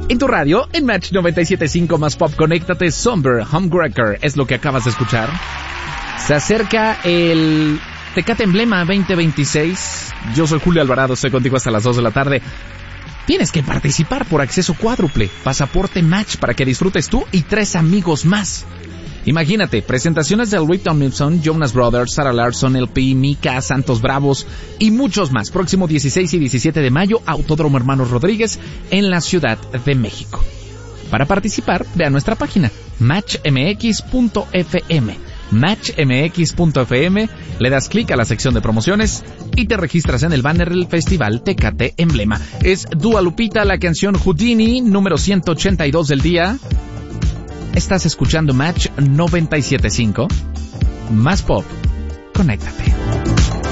En tu radio, en Match 97.5 más pop, conéctate. Somber Homewrecker es lo que acabas de escuchar. Se acerca el Tecate Emblema 2026. Yo soy Julio Alvarado, estoy contigo hasta las 2 de la tarde. Tienes que participar por acceso cuádruple, pasaporte Match para que disfrutes tú y 3 amigos más. Imagínate, presentaciones de Louis Tomlinson, Jonas Brothers, Sarah Larsson, LP, Mika, Santos Bravos y muchos más. Próximo 16 y 17 de mayo, Autódromo Hermanos Rodríguez en la Ciudad de México. Para participar, ve a nuestra página matchmx.fm. matchmx.fm, le das clic a la sección de promociones y te registras en el banner del Festival Tecate Emblema. Es Dua Lupita, la canción Houdini, número 182 del día. Estás escuchando Match 97.5. Más pop, conéctate.